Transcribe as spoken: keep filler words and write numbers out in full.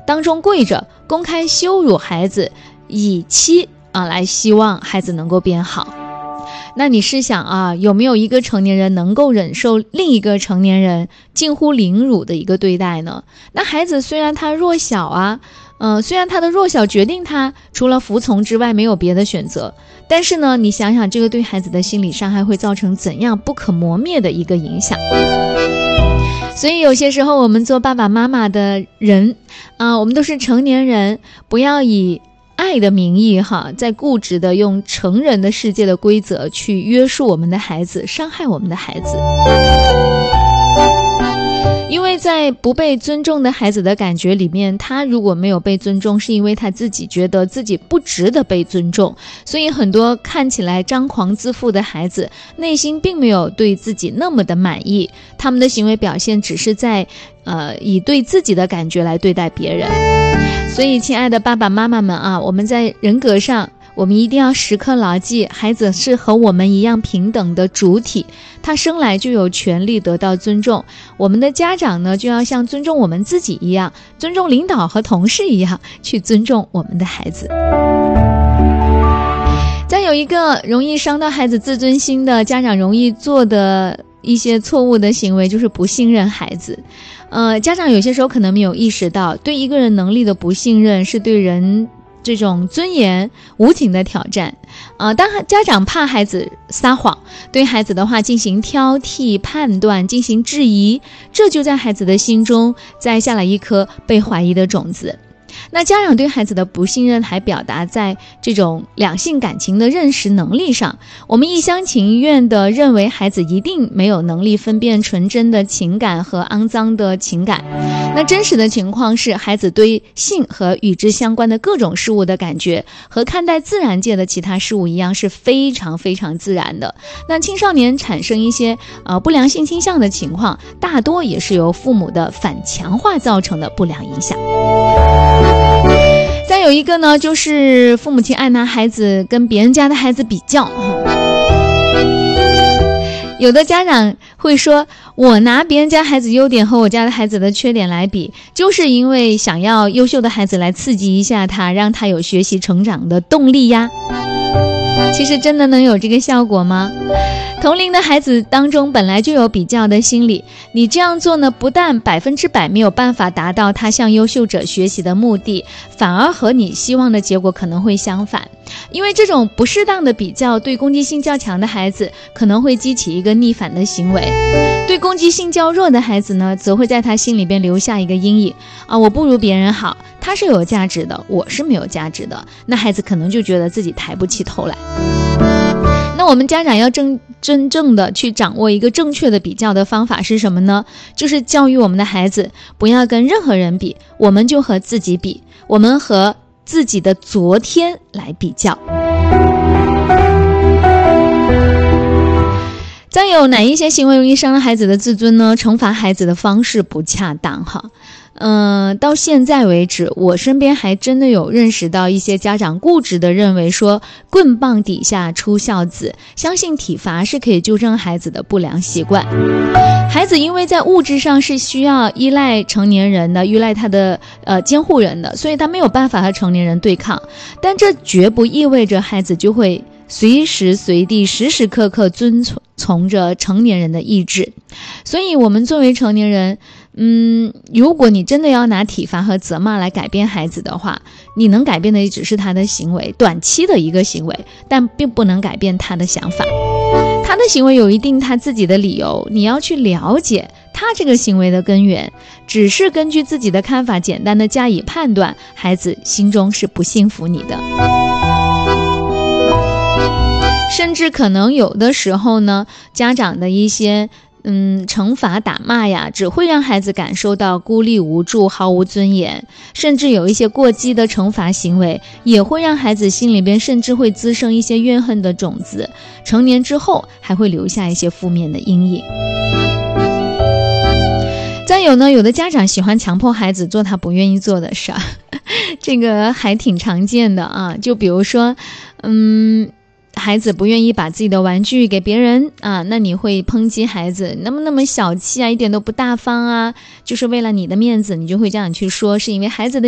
当中跪着，公开羞辱孩子，以期啊来希望孩子能够变好。那你试想啊，有没有一个成年人能够忍受另一个成年人近乎凌辱的一个对待呢？那孩子虽然他弱小啊，呃，虽然他的弱小决定他除了服从之外没有别的选择，但是呢，你想想这个对孩子的心理伤害会造成怎样不可磨灭的一个影响。所以有些时候我们做爸爸妈妈的人啊、呃，我们都是成年人，不要以爱的名义哈，在固执的用成人的世界的规则去约束我们的孩子，伤害我们的孩子。因为在不被尊重的孩子的感觉里面，他如果没有被尊重，是因为他自己觉得自己不值得被尊重，所以很多看起来张狂自负的孩子内心并没有对自己那么的满意，他们的行为表现只是在呃以对自己的感觉来对待别人。所以亲爱的爸爸妈妈们啊，我们在人格上我们一定要时刻牢记，孩子是和我们一样平等的主体，他生来就有权利得到尊重。我们的家长呢，就要像尊重我们自己一样，尊重领导和同事一样，去尊重我们的孩子。再有一个容易伤到孩子自尊心的家长容易做的一些错误的行为，就是不信任孩子。呃，家长有些时候可能没有意识到，对一个人能力的不信任是对人这种尊严无情的挑战。呃，当家长怕孩子撒谎，对孩子的话进行挑剔、判断、进行质疑，这就在孩子的心中栽下了一颗被怀疑的种子。那家长对孩子的不信任还表达在这种两性感情的认识能力上，我们一厢情愿地认为孩子一定没有能力分辨纯真的情感和肮脏的情感。那真实的情况是，孩子对性和与之相关的各种事物的感觉和看待自然界的其他事物一样，是非常非常自然的。那青少年产生一些呃不良性倾向的情况，大多也是由父母的反强化造成的不良影响。再有一个呢，就是父母亲爱拿孩子跟别人家的孩子比较。有的家长会说，我拿别人家孩子优点和我家的孩子的缺点来比，就是因为想要优秀的孩子来刺激一下他，让他有学习成长的动力呀。其实真的能有这个效果吗？同龄的孩子当中本来就有比较的心理，你这样做呢，不但百分之百没有办法达到他向优秀者学习的目的，反而和你希望的结果可能会相反。因为这种不适当的比较，对攻击性较强的孩子可能会激起一个逆反的行为，对攻击性较弱的孩子呢，则会在他心里边留下一个阴影啊，我不如别人好，他是有价值的，我是没有价值的，那孩子可能就觉得自己抬不起头来。那我们家长要真真正的去掌握一个正确的比较的方法是什么呢？就是教育我们的孩子不要跟任何人比，我们就和自己比，我们和自己的昨天来比较。再有哪一些行为容易伤了孩子的自尊呢？惩罚孩子的方式不恰当哈。嗯、呃，到现在为止，我身边还真的有认识到一些家长固执的认为说，棍棒底下出孝子，相信体罚是可以纠正孩子的不良习惯。孩子因为在物质上是需要依赖成年人的，依赖他的呃监护人的，所以他没有办法和成年人对抗，但这绝不意味着孩子就会随时随地时时刻刻遵从着成年人的意志。所以我们作为成年人，嗯，如果你真的要拿体罚和责骂来改变孩子的话，你能改变的也只是他的行为，短期的一个行为，但并不能改变他的想法。他的行为有一定他自己的理由，你要去了解他这个行为的根源，只是根据自己的看法简单的加以判断，孩子心中是不信服你的。甚至可能有的时候呢，家长的一些嗯，惩罚打骂呀，只会让孩子感受到孤立无助、毫无尊严，甚至有一些过激的惩罚行为，也会让孩子心里边甚至会滋生一些怨恨的种子，成年之后还会留下一些负面的阴影。再有呢，有的家长喜欢强迫孩子做他不愿意做的事儿，这个还挺常见的啊。就比如说，嗯。孩子不愿意把自己的玩具给别人啊，那你会抨击孩子那么那么小气啊，一点都不大方啊，就是为了你的面子，你就会这样去说，是因为孩子的